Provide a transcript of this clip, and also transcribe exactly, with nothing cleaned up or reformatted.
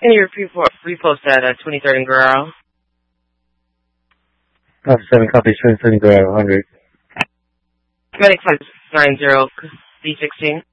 And your repost at uh, twenty-third and Guerrero. Alpha seven copies, twenty-third and Guerrero, one hundred. Medic five nine zero, D sixteen.